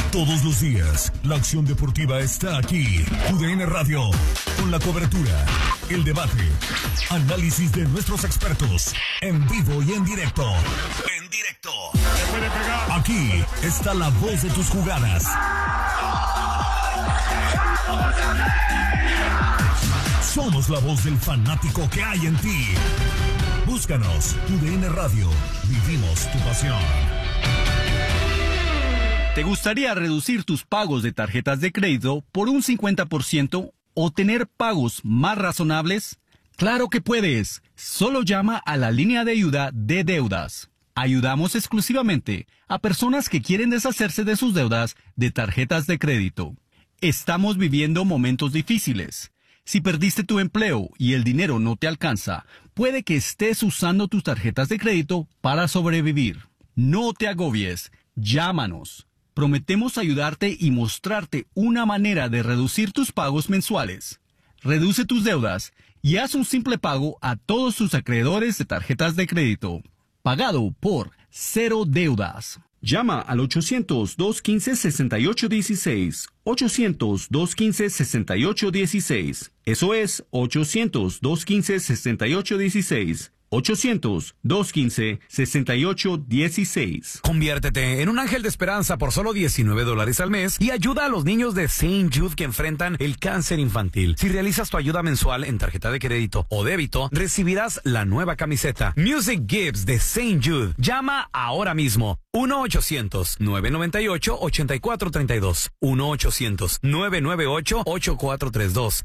Todos los días, la acción deportiva está aquí. TUDN Radio, con la cobertura, el debate, análisis de nuestros expertos, en vivo y en directo. En directo. Aquí está la voz de tus jugadas. Somos la voz del fanático que hay en ti. Búscanos, TUDN Radio. Vivimos tu pasión. ¿Te gustaría reducir tus pagos de tarjetas de crédito por un 50% o tener pagos más razonables? ¡Claro que puedes! Solo llama a la línea de ayuda de deudas. Ayudamos exclusivamente a personas que quieren deshacerse de sus deudas de tarjetas de crédito. Estamos viviendo momentos difíciles. Si perdiste tu empleo y el dinero no te alcanza, puede que estés usando tus tarjetas de crédito para sobrevivir. No te agobies. Llámanos. Prometemos ayudarte y mostrarte una manera de reducir tus pagos mensuales. Reduce tus deudas y haz un simple pago a todos tus acreedores de tarjetas de crédito. Pagado por Cero Deudas. Llama al 800-215-6816. 800-215-6816. Eso es 800-215-6816. 800-215-6816. Conviértete en un ángel de esperanza por solo $19 al mes y ayuda a los niños de St. Jude que enfrentan el cáncer infantil. Si realizas tu ayuda mensual en tarjeta de crédito o débito, recibirás la nueva camiseta Music Gives de St. Jude. Llama ahora mismo. 1-800-998-8432. 1-800-998-8432.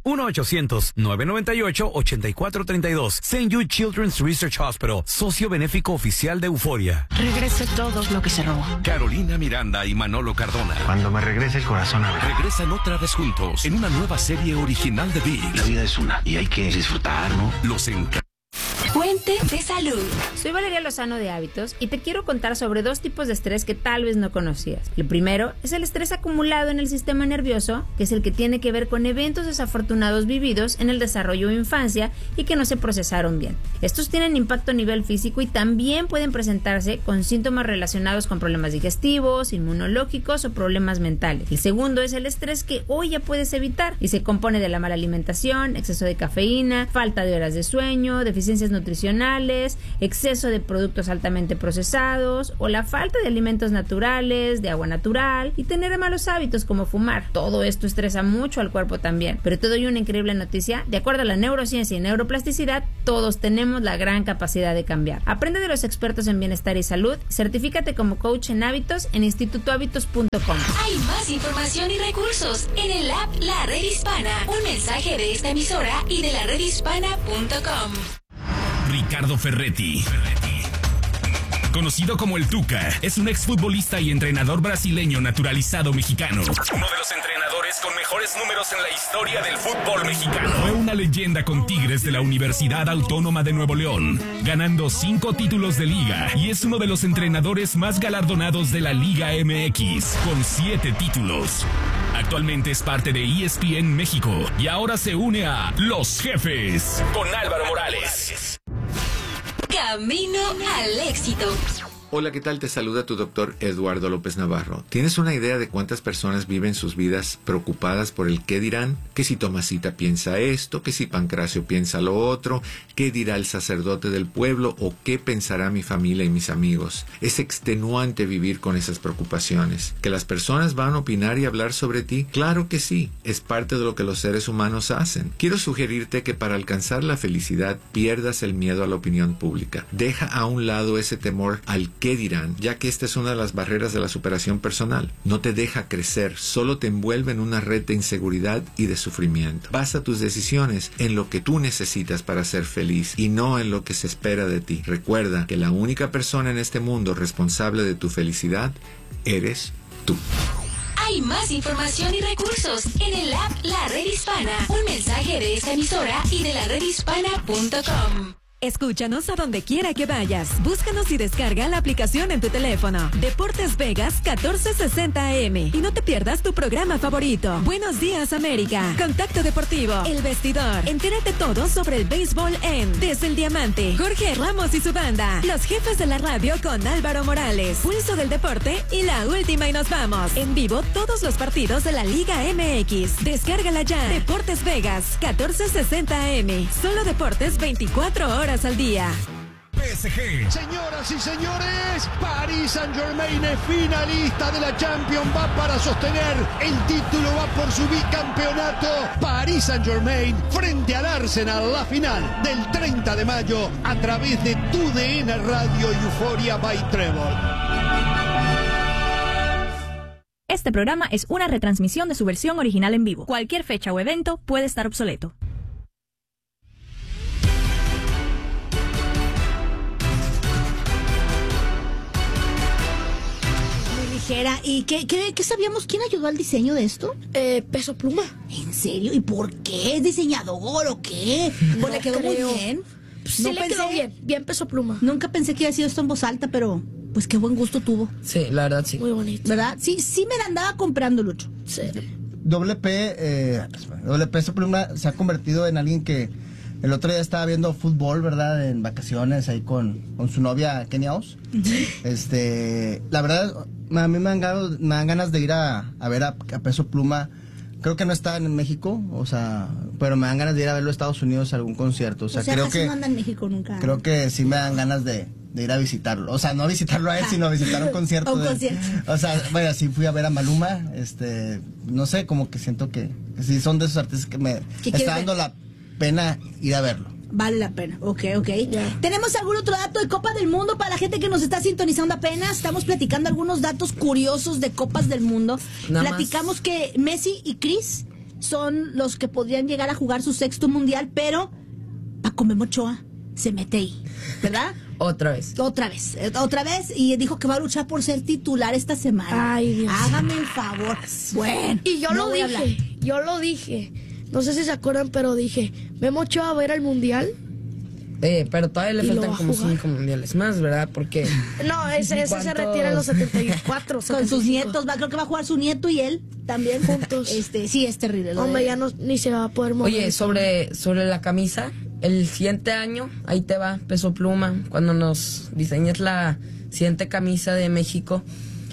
1-800-998-8432. St. Jude Children's Research Hospital, socio benéfico oficial de Euforia. Regrese todo lo que se robó. Carolina Miranda y Manolo Cardona. Cuando me regrese el corazón a ver. Regresan otra vez juntos en una nueva serie original de ViX. La vida es una y hay que disfrutar, ¿no? Los Fuente de salud. Soy Valeria Lozano de Hábitos y te quiero contar sobre dos tipos de estrés que tal vez no conocías. El primero es el estrés acumulado en el sistema nervioso, que es el que tiene que ver con eventos desafortunados vividos en el desarrollo o infancia y que no se procesaron bien. Estos tienen impacto a nivel físico y también pueden presentarse con síntomas relacionados con problemas digestivos, inmunológicos o problemas mentales. El segundo es el estrés que hoy ya puedes evitar y se compone de la mala alimentación, exceso de cafeína, falta de horas de sueño, deficiencias nutricionales, exceso de productos altamente procesados o la falta de alimentos naturales, de agua natural y tener malos hábitos como fumar. Todo esto estresa mucho al cuerpo también. Pero te doy una increíble noticia. De acuerdo a la neurociencia y neuroplasticidad, todos tenemos la gran capacidad de cambiar. Aprende de los expertos en bienestar y salud. Certifícate como coach en hábitos en institutohábitos.com. Hay más información y recursos en el app La Red Hispana. Un mensaje de esta emisora y de la redhispana.com. Ricardo Ferretti. Conocido como el Tuca, es un exfutbolista y entrenador brasileño naturalizado mexicano. Uno de los entrenadores con mejores números en la historia del fútbol mexicano. Fue una leyenda con Tigres de la Universidad Autónoma de Nuevo León, ganando 5 títulos de liga, y es uno de los entrenadores más galardonados de la Liga MX, con 7 títulos. Actualmente es parte de ESPN México y ahora se une a Los Jefes con Álvaro Morales. Camino al éxito. Hola, ¿qué tal? Te saluda tu doctor Eduardo López Navarro. ¿Tienes una idea de cuántas personas viven sus vidas preocupadas por el qué dirán? Que si Tomasita piensa esto, que si Pancracio piensa lo otro, qué dirá el sacerdote del pueblo o qué pensará mi familia y mis amigos. Es extenuante vivir con esas preocupaciones. ¿Que las personas van a opinar y hablar sobre ti? Claro que sí, es parte de lo que los seres humanos hacen. Quiero sugerirte que para alcanzar la felicidad pierdas el miedo a la opinión pública. Deja a un lado ese temor al qué dirán, ya que esta es una de las barreras de la superación personal. No te deja crecer, solo te envuelve en una red de inseguridad y de sufrimiento. Basa tus decisiones en lo que tú necesitas para ser feliz y no en lo que se espera de ti. Recuerda que la única persona en este mundo responsable de tu felicidad eres tú. Hay más información y recursos en el app La Red Hispana. Un mensaje de esta emisora y de la redhispana.com. Escúchanos a donde quiera que vayas. Búscanos y descarga la aplicación en tu teléfono. Deportes Vegas 1460 AM. Y no te pierdas tu programa favorito. Buenos días, América. Contacto Deportivo. El Vestidor. Entérate todo sobre el béisbol en Desde el Diamante. Jorge Ramos y su banda. Los jefes de la radio con Álvaro Morales. Pulso del deporte y la última y nos vamos. En vivo todos los partidos de la Liga MX. Descárgala ya. Deportes Vegas 1460 AM. Solo deportes 24 horas al día. PSG. Señoras y señores, Paris Saint-Germain es finalista de la Champions, va para sostener el título, va por su bicampeonato. Paris Saint-Germain frente al Arsenal, la final del 30 de mayo a través de TUDN Radio Euphoria by Trevor. Este programa es una retransmisión de su versión original en vivo. Cualquier fecha o evento puede estar obsoleto. ¿Y qué sabíamos? ¿Quién ayudó al diseño de esto? Peso Pluma. ¿En serio? ¿Y por qué? ¿Es diseñador o qué? No le quedó muy bien. Sí, no le quedó bien Peso Pluma. Nunca pensé que hubiera sido esto en voz alta, pero pues qué buen gusto tuvo. Sí, la verdad sí. Muy bonito. ¿Verdad? Sí me la andaba comprando, Lucho. Sí. Peso Pluma se ha convertido en alguien que el otro día estaba viendo fútbol, ¿verdad? En vacaciones ahí con su novia Kenia Os. La verdad, a mí me dan ganas de ir a ver a Peso Pluma. Creo que no está en México, o sea, pero me dan ganas de ir a verlo a Estados Unidos a algún concierto. O sea creo que no anda en México nunca. Creo que sí me dan ganas de ir a visitarlo. O sea, no visitarlo a él, sino visitar un concierto. O sea, bueno, sí fui a ver a Maluma, no sé, como que siento que sí son de esos artistas que me está dando la pena ir a verlo. Vale la pena, ok. Yeah. ¿Tenemos algún otro dato de Copa del Mundo para la gente que nos está sintonizando apenas? Estamos platicando algunos datos curiosos de Copas del Mundo. Platicamos que Messi y Chris son los que podrían llegar a jugar su 6º mundial, pero Paco Memo Ochoa se mete ahí, ¿verdad? Otra vez, y dijo que va a luchar por ser titular esta semana. Ay, Dios. Hágame el favor. Bueno, y yo lo dije. No sé si se acuerdan, pero dije, Memo Ochoa va a ir al mundial. Pero todavía le faltan como 5 mundiales más, ¿verdad? Porque... No, ese se retira en los 74. Con sus nietos, creo que va a jugar su nieto y él también juntos. Sí, es terrible. Hombre, ya ni se va a poder mover. Oye, sobre la camisa, el siguiente año, ahí te va, Peso Pluma, cuando nos diseñes la siguiente camisa de México.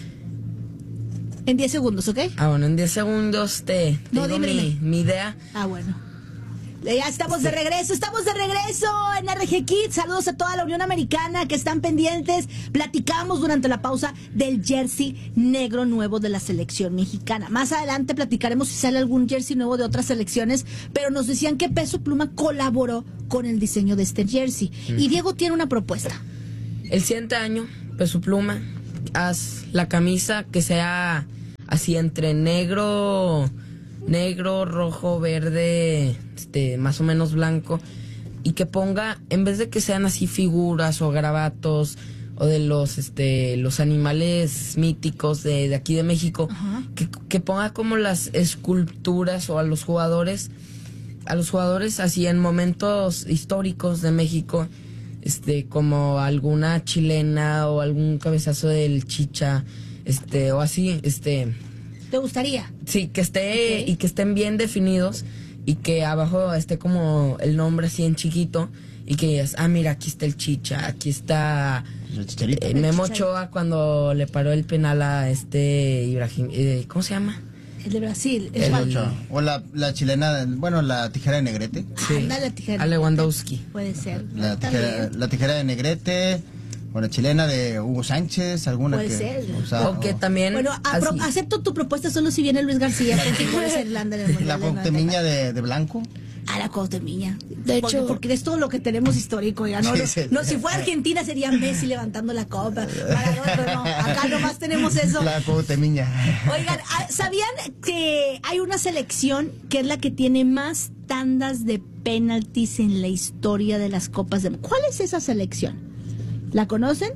En 10 segundos, ¿ok? Bueno, en 10 segundos te digo mi idea. Bueno. Ya estamos de regreso en RG Kids. Saludos a toda la Unión Americana que están pendientes. Platicamos durante la pausa del jersey negro nuevo de la selección mexicana. Más adelante platicaremos si sale algún jersey nuevo de otras selecciones, pero nos decían que Peso Pluma colaboró con el diseño de este jersey. Y Diego tiene una propuesta. El siguiente año, Peso Pluma, haz la camisa que sea así entre negro, rojo, verde, más o menos blanco, y que ponga, en vez de que sean así figuras o garabatos o de los animales míticos de aquí de México, que ponga como las esculturas o a los jugadores así en momentos históricos de México, como alguna chilena o algún cabezazo del Chicha, o así, ¿Te gustaría? Sí, que esté y que estén bien definidos y que abajo esté como el nombre así en chiquito y que digas, mira, aquí está el Chicha, aquí está Memo Ochoa cuando le paró el penal a Ibrahim, ¿cómo se llama? El de Brasil. O la chilena, la tijera de Negrete. Sí. La tijera a Lewandowski. Puede ser. La tijera de Negrete. O la chilena de Hugo Sánchez, alguna puede ser. O que también... Bueno, acepto tu propuesta solo si viene Luis García. La Cuauhtemiña de blanco. La Cuauhtemiña. De hecho... Porque es todo lo que tenemos histórico. Ya, ¿no? No, si fuera Argentina sería Messi levantando la copa. No, acá nomás tenemos eso. La Cuauhtemiña. Oigan, ¿sabían que hay una selección que es la que tiene más tandas de penaltis en la historia de las copas de... ¿Cuál es esa selección? ¿La conocen?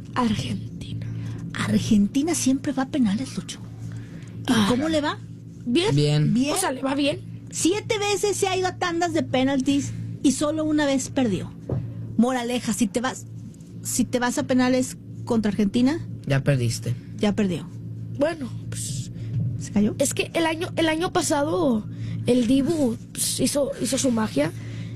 Argentina siempre va a penales, Lucho. ¿Y cómo le va? Bien. O sea, le va bien. 7 veces se ha ido a tandas de penaltis y solo una vez perdió. Moraleja, si te vas a penales contra Argentina, Ya perdiste. ya perdió. Bueno, pues ¿Se cayó? es que el año pasado el Dibu pues, hizo su magia.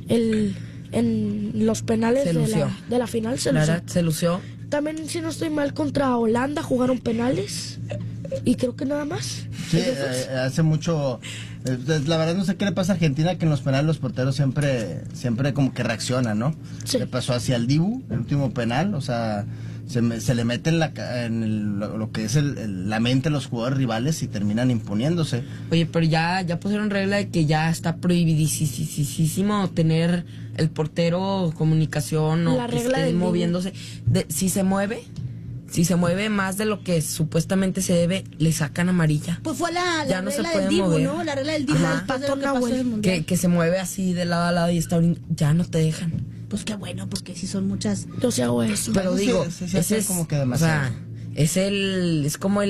En los penales Se lució. de la final se La lució. verdad, se lució. También, si no estoy mal, contra Holanda jugaron penales. Y creo que nada más. Sí, hace mucho. La verdad no sé qué le pasa a Argentina, que en los penales los porteros siempre como que reaccionan, ¿no? Sí. Le pasó hacia el Dibu, el último penal, o sea, se le mete lo que es la mente de los jugadores rivales y terminan imponiéndose. Oye, pero ya pusieron regla de que ya está prohibidísimo tener el portero comunicación o La que regla esté del moviéndose. Si se mueve más de lo que supuestamente se debe, le sacan amarilla. Pues fue la Ya no se regla puede del Dibu, mover. ¿no? La regla del Dibu, Ajá. después de lo que pasó en el Mundial. Que se mueve así de lado a lado y está ya no te dejan. Pues qué bueno, porque si son muchas. Yo sí hago eso. Pero Sí, digo, sí, ese es como que demasiado. O sea, es como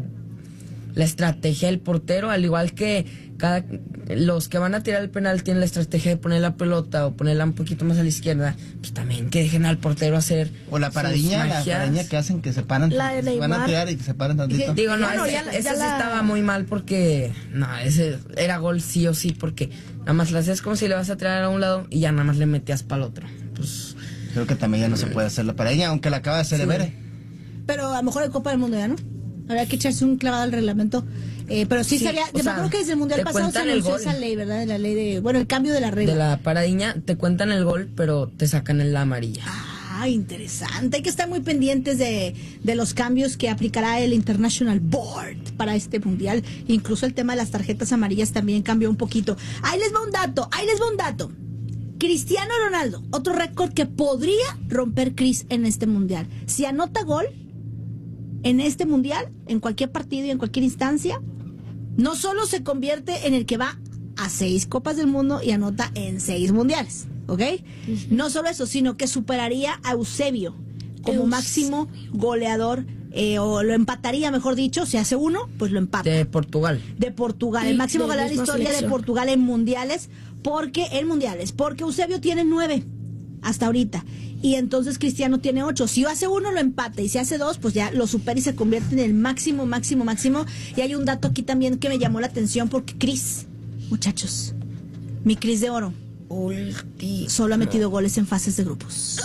la estrategia del portero, al igual que los que van a tirar el penal tienen la estrategia de poner la pelota o ponerla un poquito más a la izquierda, pues también que dejen al portero hacer O la paradilla que hacen que se paran, La de van a Neymar. tirar y que se paran tantito. Digo, no, Bueno, ese ya sí la- estaba muy mal porque ese era gol sí o sí, porque nada más lo hacías como si le vas a tirar a un lado y ya nada más le metías para el otro. Pues Creo que también ya no se puede hacer la paradilla, aunque la acaba de hacer Evere. Pero a lo mejor en Copa del Mundo ya, ¿no? Habría que echarse un clavado al reglamento. Pero sí, Sí, sabía. o Yo me sea, acuerdo que desde el Mundial te pasado se cuentan el anunció gol. esa ley, ¿verdad? De la ley de. Bueno, el cambio de la regla. de la paradiña te cuentan el gol, pero te sacan en la amarilla. Ah, interesante. Hay que estar muy pendientes de los cambios que aplicará el International Board para este mundial. Incluso el tema de las tarjetas amarillas también cambió un poquito. Ahí les va un dato. Cristiano Ronaldo, otro récord que podría romper Chris en este mundial. Si anota gol en este mundial, en cualquier partido y en cualquier instancia, no solo se convierte en el que va a 6 Copas del Mundo y anota en 6 mundiales, ¿ok? No solo eso, sino que superaría a Eusebio como máximo goleador, o lo empataría, mejor dicho. Si hace uno, pues lo empata. De Portugal. De Portugal, Y el máximo de goleador de la misma historia de selección. Portugal en mundiales, porque Eusebio tiene 9 hasta ahorita. Y entonces Cristiano tiene 8. Si hace uno, lo empata. Y si hace 2, pues ya lo supera y se convierte en el máximo. Y hay un dato aquí también que me llamó la atención, porque Cris, muchachos, mi Cris de oro, solo ha metido goles en fases de grupos.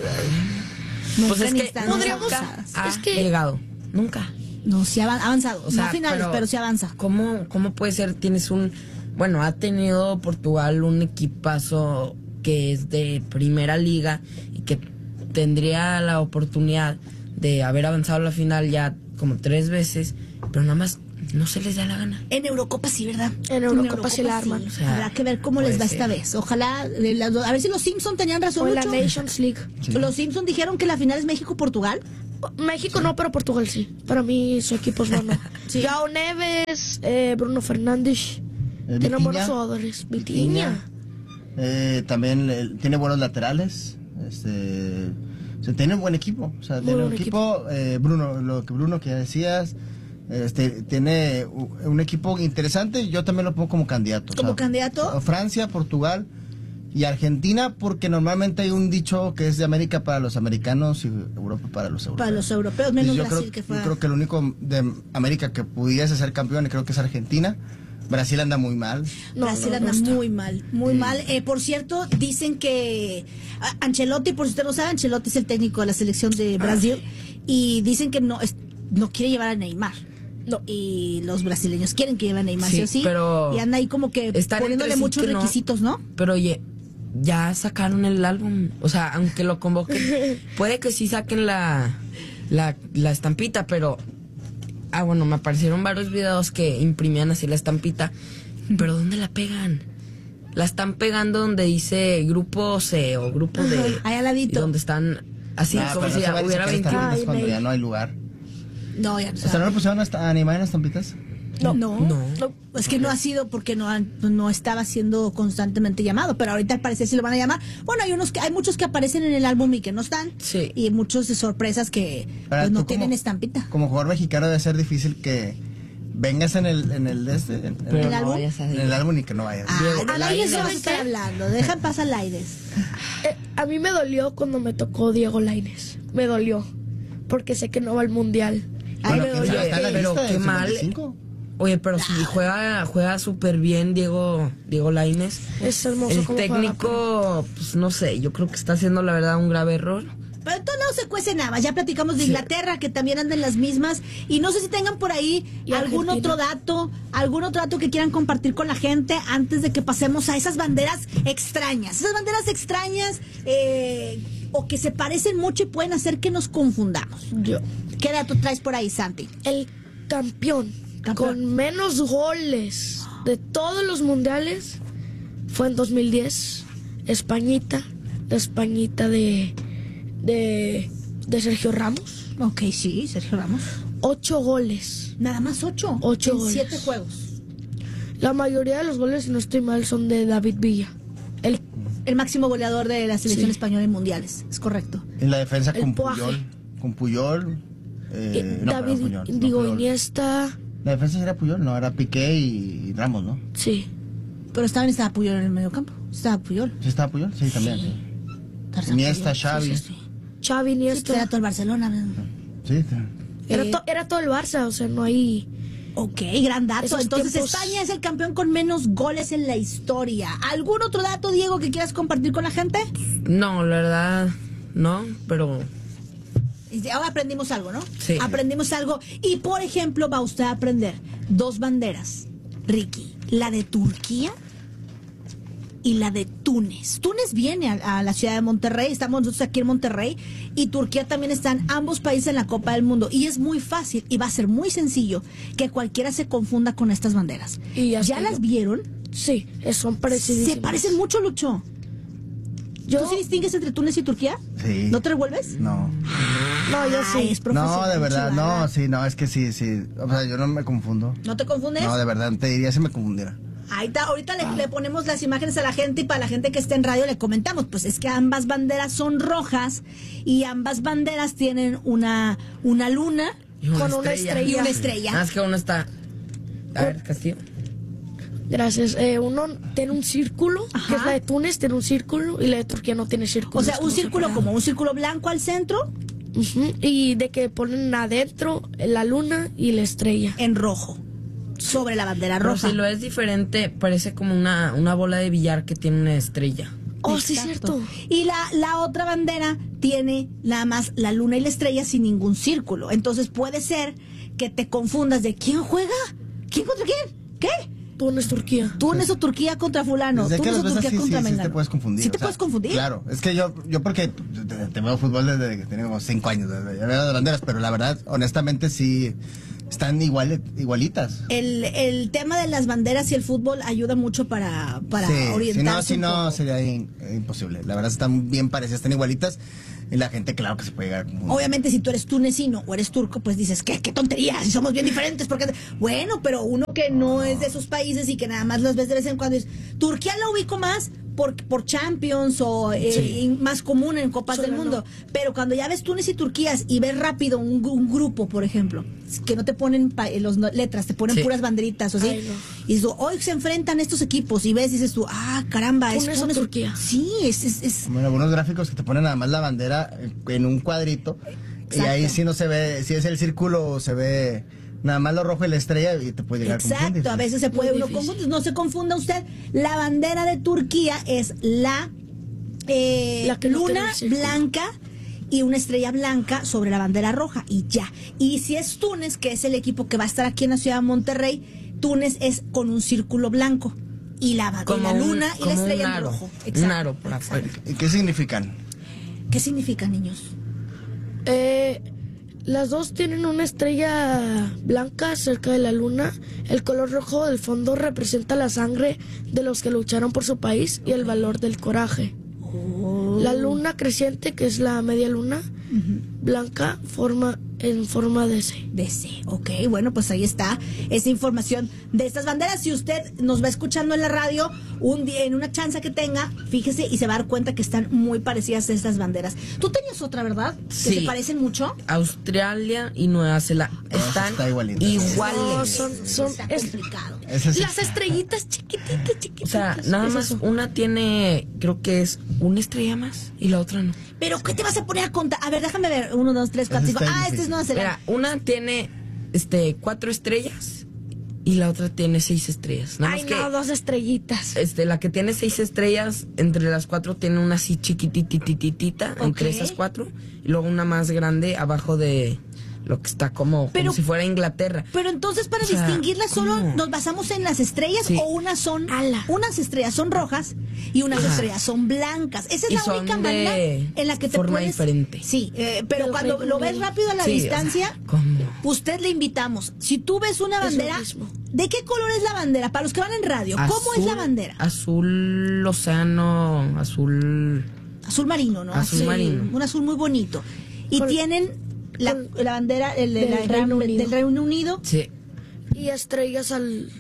Nunca Pues es en que instancias podríamos- avanzadas. ha llegado. Nunca. No, sí ha avanzado. O sea, no finales, pero sí avanza. ¿Cómo puede ser? Ha tenido Portugal un equipazo que es de primera liga y que tendría la oportunidad de haber avanzado a la final ya como 3 veces, pero nada más no se les da la gana. En Eurocopa sí, ¿verdad? En Eurocopa sí la arman. O sea, habrá que ver cómo les va esta vez. Ojalá, a ver si los Simpson tenían razón. O en la mucho. Nations League. Los Simpson dijeron que la final es México-Portugal. México no, pero Portugal sí. Para mí su equipo es bueno. Joao Neves, Bruno Fernández. Tienen Vitinha. buenos jugadores. Vitinha. También tiene buenos laterales. Tiene un buen equipo. O sea, Muy tiene un buen equipo. Bruno, que ya decías. Tiene un equipo interesante. Yo también lo pongo como candidato. ¿Como candidato? Francia, Portugal y Argentina, porque normalmente hay un dicho que es de América para los americanos y Europa para los europeos. Para los europeos, menos Yo Brasil, que fue. Yo creo que el único de América que pudiese ser campeón, creo que es Argentina. Brasil anda muy mal. Brasil anda muy mal, muy mal. Por cierto, dicen que Ancelotti, por si usted no sabe, Ancelotti es el técnico de la selección de Brasil, y dicen que no quiere llevar a Neymar. No. Y los brasileños quieren que lleve a Neymar, sí o sí. Pero y anda ahí como que están poniéndole entre sí muchos que no. requisitos, ¿no? Pero oye, ya sacaron el álbum. O sea, aunque lo convoquen, puede que sí saquen la estampita, pero... bueno, me aparecieron varios videos que imprimían así la estampita. Pero ¿dónde la pegan? La están pegando donde dice grupo C o grupo D. Ahí al ladito. Donde están así, como si hubiera 20. Cuando ya no hay lugar. No, ya no. O sea, ¿no le pusieron a Neymar en las estampitas? No. Es que no ha sido porque no estaba siendo constantemente llamado, pero ahorita al parecer sí lo van a llamar. Bueno, hay muchos que aparecen en el álbum y que no están. Sí. Y muchos de sorpresas que pues, no tienen estampita. Como jugador mexicano debe ser difícil que vengas en el álbum. En el álbum y que no vayas. A nadie se va a estar hablando. Deja en paz a Lainez. A mí me dolió cuando me tocó Diego Lainez. Me dolió. Porque sé que no va al mundial. Bueno, pero qué mal. Oye, pero si juega súper bien Diego Lainez. Es hermoso. El técnico, pues no sé, yo creo que está haciendo la verdad un grave error. Pero en todos lados se cuece nada más. Ya platicamos de Inglaterra, que también andan las mismas. Y no sé si tengan por ahí algún otro dato que quieran compartir con la gente antes de que pasemos a esas banderas extrañas. Esas banderas extrañas o que se parecen mucho y pueden hacer que nos confundamos. ¿Qué dato traes por ahí, Santi? El campeón con menos goles de todos los mundiales fue en 2010. Españita de Sergio Ramos. Ok, sí, Sergio Ramos. 8 goles. Nada más 8. 8 goles. 7 juegos. La mayoría de los goles, si no estoy mal, son de David Villa. El máximo goleador de la selección española en mundiales. Es correcto. En la defensa con Puyol. Iniesta. La defensa era Puyol, no, era Piqué y Ramos, ¿no? Sí. Pero estaba Puyol en el medio campo. Estaba Puyol. ¿Sí estaba Puyol? Sí, también. Sí. Iniesta, Xavi. Xavi, Iniesta. Era todo el Barcelona. Sí. Era todo el Barça, o sea, no hay... Ok, gran dato. Entonces España es el campeón con menos goles en la historia. ¿Algún otro dato, Diego, que quieras compartir con la gente? No, la verdad, no, pero... Ahora aprendimos algo, ¿no? Sí. Aprendimos algo. Y, por ejemplo, va usted a aprender 2 banderas, Ricky. La de Turquía y la de Túnez. Túnez viene a la ciudad de Monterrey, estamos nosotros aquí en Monterrey, y Turquía también están ambos países en la Copa del Mundo. Y es muy fácil y va a ser muy sencillo que cualquiera se confunda con estas banderas. ¿Ya las vieron? Sí, son parecidísimas. Se parecen mucho, Lucho. ¿Tú sí distingues entre Túnez y Turquía? Sí. ¿No te revuelves? No. No, yo sí. Es profesional. No, de verdad, no, sí, no, es que sí. O sea, yo no me confundo. ¿No te confundes? No, de verdad, te diría si me confundiera. Ahí está, ahorita le ponemos las imágenes a la gente y para la gente que esté en radio le comentamos, pues es que ambas banderas son rojas y ambas banderas tienen una luna con una estrella. Y una estrella. Más que uno está... A ver, Castillo. Gracias. Uno tiene un círculo, que es la de Túnez, tiene un círculo, y la de Turquía no tiene círculo. O sea, un círculo como un círculo blanco al centro. Y de que ponen adentro la luna y la estrella. En rojo. Sobre la bandera roja. Pero si lo es diferente, parece como una bola de billar que tiene una estrella. Oh, exacto. Sí, cierto. Y la otra bandera tiene nada más la luna y la estrella sin ningún círculo. Entonces puede ser que te confundas de ¿quién juega? ¿Quién contra quién? ¿Qué? Túnez, Turquía. Túnez o Turquía contra fulano. Túnez o Turquía contra Mengano. Sí te puedes confundir. ¿Sí te puedes confundir? Claro, es que yo porque te veo fútbol desde que tenía como 5 años. Ya veo de banderas, pero la verdad, honestamente, sí están igualitas. El tema de las banderas y el fútbol ayuda mucho para orientarse. Si no, sería imposible. La verdad, están bien parecidas, están igualitas. Y la gente, claro que se puede llegar. Obviamente, si tú eres tunecino o eres turco, pues dices, ¿qué tontería? Si somos bien diferentes. Porque bueno, pero uno que no es de esos países y que nada más los ves de vez en cuando. Turquía la ubico más por Champions o más común en Copas del Mundo. Pero cuando ya ves Túnez y Turquía y ves rápido un grupo, por ejemplo, que no te ponen las letras, te ponen puras banderitas o así. Ay, no. Y dices, hoy se enfrentan estos equipos y ves, dices tú, caramba, Túnez es Túnez o Turquía. Sí, es Bueno, algunos gráficos que te ponen nada más la bandera en un cuadrito. Exacto. Y ahí sí no se ve, si es el círculo, se ve nada más lo rojo y la estrella y te puede llegar a confundir. Exacto, a veces se puede uno confundir. No se confunda usted. La bandera de Turquía es la luna blanca y una estrella blanca sobre la bandera roja y ya. Y si es Túnez, que es el equipo que va a estar aquí en la ciudad de Monterrey, Túnez es con un círculo blanco y la luna y la estrella en rojo. Exacto. Un aro por afuera. ¿Y qué significan? ¿Qué significan, niños? Las dos tienen una estrella blanca cerca de la luna. El color rojo del fondo representa la sangre de los que lucharon por su país y el valor del coraje. La luna creciente, que es la media luna blanca, forma en forma de C. De C, ok. Bueno, pues ahí está esa información de estas banderas. Si usted nos va escuchando en la radio un día, en una chance que tenga, fíjese y se va a dar cuenta que están muy parecidas a estas banderas. Tú tenías otra, ¿verdad? Sí. Que se parecen mucho. Australia y Nueva Zelanda están iguales. No, son complicado. Las estrellitas chiquititas. O sea, nada más una tiene, creo que es una estrella más y la otra no. Pero ¿qué te vas a poner a contar? A ver, déjame ver. 1, 2, 3, 4, 5. Este es Nueva Zelanda. Mira, una tiene 4 estrellas y la otra tiene 6 estrellas. Nada más que 2 estrellitas. La que tiene 6 estrellas, entre las 4 tiene una así chiquititititita, entre esas 4, y luego una más grande abajo de lo que está como si fuera Inglaterra. Pero entonces para distinguirlas solo nos basamos en las estrellas, o unas estrellas son rojas y unas estrellas son blancas. Esa es la única manera en la que te forma puedes diferente. Sí, pero cuando lo ves rápido a la distancia, usted le invitamos. Si tú ves una bandera, ¿de qué color es la bandera? Para los que van en radio, ¿cómo es la bandera? Azul océano, azul marino, ¿no? Azul marino. Un azul muy bonito. Y tienen la bandera del Reino Unido. Sí. Y estrellas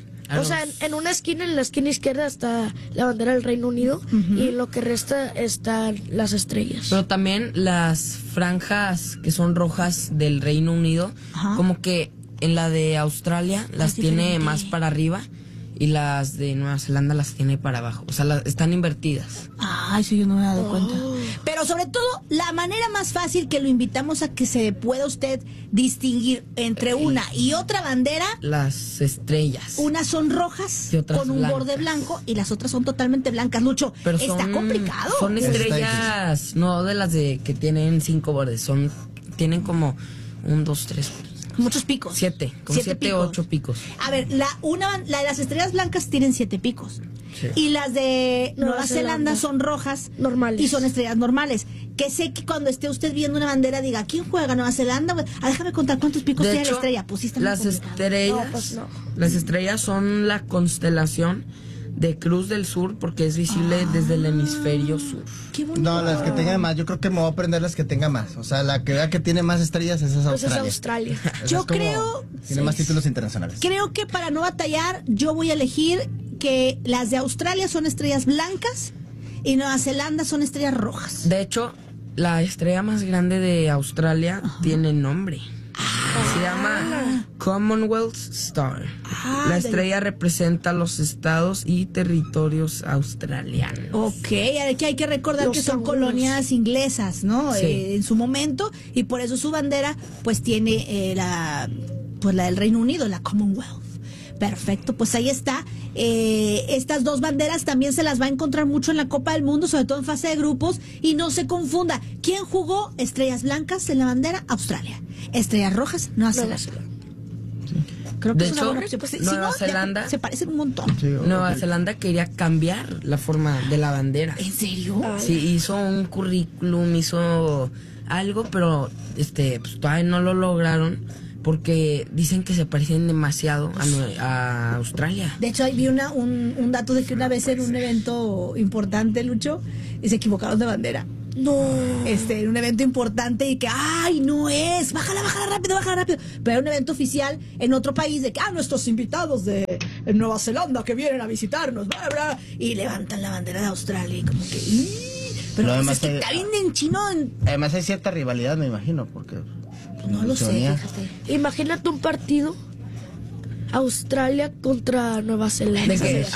o sea, en una esquina, en la esquina izquierda está la bandera del Reino Unido y en lo que resta están las estrellas. Pero también las franjas que son rojas del Reino Unido, como que en la de Australia las tiene más para arriba y las de Nueva Zelanda las tiene para abajo. O sea, están invertidas. Ay, sí, yo no me he dado cuenta. Pero sobre todo, la manera más fácil que lo invitamos a que se pueda usted distinguir entre una y otra bandera. Las estrellas. Unas son rojas con un borde blanco y las otras son totalmente blancas. Lucho, pero está complicado. Son estrellas, no de las de que tienen 5 bordes. Tienen como 1, 2, 3... muchos picos. 7, como 7, 8 picos. A ver, la de las estrellas blancas tienen 7 picos. Sí. Y las de Nueva Zelanda son rojas normales. Y son estrellas normales. Que sé que cuando esté usted viendo una bandera diga, ¿quién juega Nueva Zelanda? Déjame contar cuántos picos tiene la estrella. Pues sí está las estrellas, las estrellas son la constelación de Cruz del Sur porque es visible desde el hemisferio sur. Qué bonito. No, las que tengan más. Yo creo que me voy a aprender las que tenga más. O sea, la que vea que tiene más estrellas es Australia. Es Australia. Yo creo... Tiene más títulos internacionales. Creo que para no batallar, yo voy a elegir que las de Australia son estrellas blancas y Nueva Zelanda son estrellas rojas. De hecho, la estrella más grande de Australia tiene nombre. Se llama Commonwealth Star. La estrella representa los estados y territorios australianos. Ok, aquí hay que recordar que son colonias inglesas, ¿no? Sí. En su momento, y por eso su bandera pues tiene la del Reino Unido, la Commonwealth. Perfecto, pues ahí está. Estas dos banderas también se las va a encontrar mucho en la Copa del Mundo, sobre todo en fase de grupos. Y no se confunda, ¿quién jugó estrellas blancas en la bandera? Australia. Estrellas rojas, Nueva Zelanda. Creo que de es hecho, una buena opción. Pues, Nueva Zelanda se parecen un montón. Sí, Nueva Zelanda quería cambiar la forma de la bandera. ¿En serio? Sí, hizo un currículum, hizo algo, pero pues todavía no lo lograron. Porque dicen que se parecen demasiado a Australia. De hecho, ahí vi un dato de que una vez en un evento importante, Lucho, y se equivocaron de bandera. No. En un evento importante y que, ¡ay, no es! Bájala rápido. Pero era un evento oficial en otro país de que, nuestros invitados de Nueva Zelanda que vienen a visitarnos, bla, bla, y levantan la bandera de Australia y como que... Pero pues además es que está bien en chino. Además hay cierta rivalidad, me imagino, porque... No lo sé, fíjate. Imagínate un partido Australia contra Nueva Zelanda.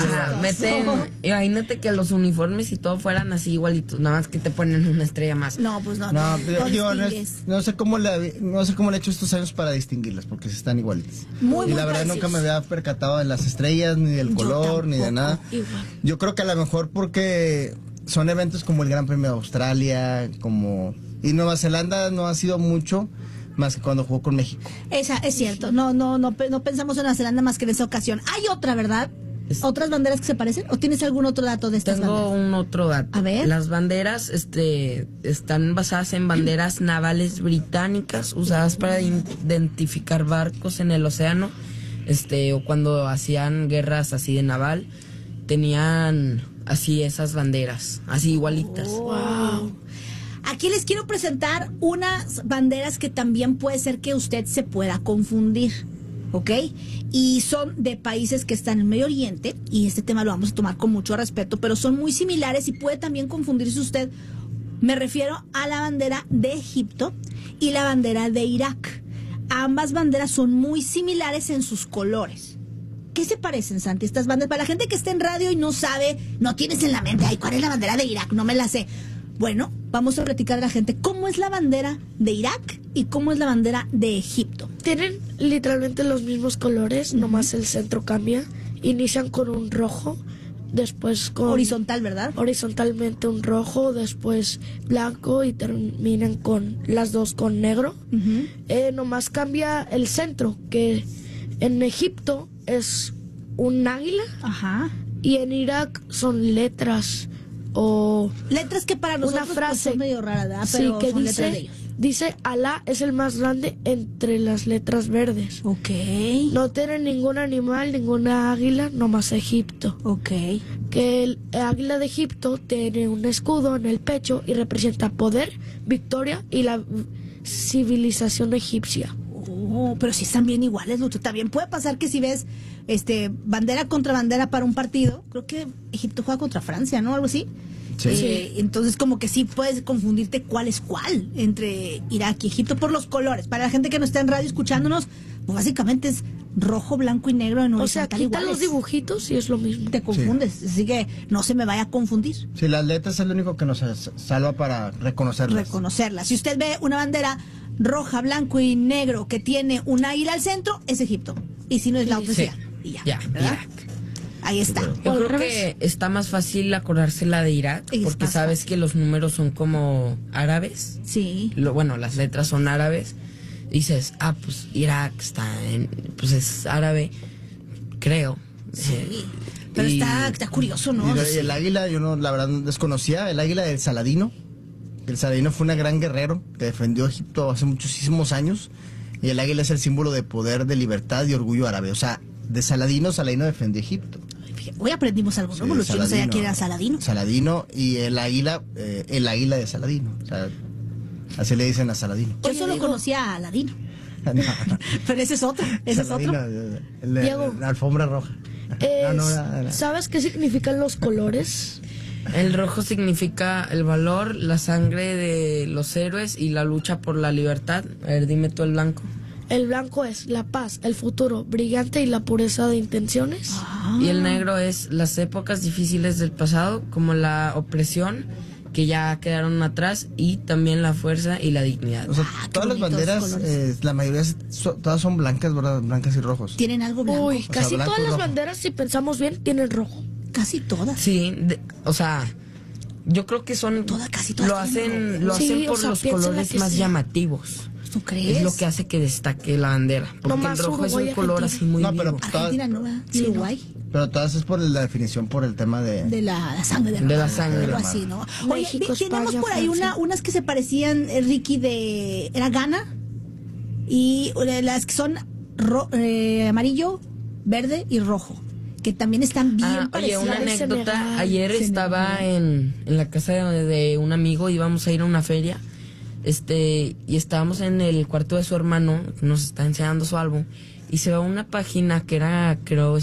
Imagínate que los uniformes y todo fueran así igualitos, nada más que te ponen una estrella más. No, pues no. No sé cómo le he hecho estos años para distinguirlas, porque se están igualitas. Muy la verdad nunca me había percatado de las estrellas, ni del color, ni de nada. Igual. Yo creo que a lo mejor porque son eventos como el Gran Premio de Australia, y Nueva Zelanda no ha sido mucho más que cuando jugó con México. Esa es cierto. No pensamos en Nueva Zelanda más que en esa ocasión. Hay otra, ¿verdad? ¿Otras banderas que se parecen? ¿O tienes algún otro dato de estas banderas? Tengo un otro dato. A ver. Las banderas están basadas en banderas navales británicas usadas para identificar barcos en el océano, o cuando hacían guerras así de naval, tenían así esas banderas, así igualitas. Wow. Aquí les quiero presentar unas banderas que también puede ser que usted se pueda confundir, ¿ok? Y son de países que están en el Medio Oriente, y este tema lo vamos a tomar con mucho respeto, pero son muy similares y puede también confundirse usted. Me refiero a la bandera de Egipto y la bandera de Irak. Ambas banderas son muy similares en sus colores. ¿Qué se parecen, Santi, estas banderas? Para la gente que está en radio y no sabe, no tienes en la mente, ay, ¿cuál es la bandera de Irak? No me la sé. Bueno, vamos a platicar a la gente cómo es la bandera de Irak y cómo es la bandera de Egipto. Tienen literalmente los mismos colores, nomás el centro cambia. Inician con un rojo, después con... Horizontal, ¿verdad? Horizontalmente un rojo, después blanco y terminan con las dos con negro. Nomás cambia el centro, que en Egipto es un águila. Ajá. Y en Irak son letras o... Letras que para nosotros una frase pues, son medio raras, ¿verdad? Pero sí, que son letras de ellos. Dice, Alá es el más grande entre las letras verdes. Ok. No tiene ningún animal, ninguna águila, nomás Egipto. Ok. Que el águila de Egipto tiene un escudo en el pecho y representa poder, victoria y la civilización egipcia. Oh, pero si están bien iguales, Lucho. También puede pasar que si ves bandera contra bandera para un partido, creo que Egipto juega contra Francia, ¿no? Algo así. Sí. Entonces como que sí puedes confundirte cuál es cuál entre Irak y Egipto por los colores. Para la gente que no está en radio escuchándonos, pues básicamente es rojo, blanco y negro en horizontal. O sea, quita los dibujitos y es lo mismo. Te confundes, así que no se me vaya a confundir. Sí, las letras es lo único que nos salva para reconocerlas. Si usted ve una bandera roja, blanco y negro que tiene un águila al centro, es Egipto. Y si no es la otra, sí. Y ya, Ya, ¿verdad? Irak. Ahí está. Yo creo que está más fácil acordarse la de Irak, porque sabes que los números son como árabes. Sí. Bueno, las letras son árabes. Dices, pues Irak pues es árabe, creo. Sí. Pero está curioso, ¿no? Y el águila, yo no, la verdad desconocía, el águila del Saladino. El Saladino fue un gran guerrero que defendió Egipto hace muchísimos años. Y el águila es el símbolo de poder, de libertad y orgullo árabe. O sea, de Saladino defendió Egipto. Hoy aprendimos algo nuevo, Lucho, no sabía que era Saladino. Saladino y el águila de Saladino. O sea, así le dicen a Saladino. Yo solo conocía a Aladino. No. Pero ese es otro, Diego, la alfombra roja. ¿Sabes qué significan los colores? El rojo significa el valor, la sangre de los héroes y la lucha por la libertad. A ver, dime tú el blanco. El blanco es la paz, el futuro brillante y la pureza de intenciones. Y el negro es las épocas difíciles del pasado, como la opresión, que ya quedaron atrás, y también la fuerza y la dignidad. O sea, todas las banderas, la mayoría todas son blancas, ¿verdad? Blancas y rojos. Tienen algo blanco. Uy, casi todas las banderas, si pensamos bien, tienen rojo. Casi todas. Sí, o sea, yo creo que son... casi todas lo hacen por los colores más llamativos. ¿Tú crees? Es lo que hace que destaque la bandera. Porque el rojo es un color así muy vivo. Argentina no, sí, Uruguay. Pero todas es por la definición, por el tema de la sangre de la sangre. Algo así, ¿no? Oye, tenemos por ahí unas que se parecían, Ricky, era Ghana. Y las que son amarillo, verde y rojo. Que también están bien parecidas. Oye, una anécdota. Ayer estaba en la casa de un amigo, íbamos a ir a una feria. Y estábamos en el cuarto de su hermano, que nos está enseñando su álbum, y se ve una página que era, creo,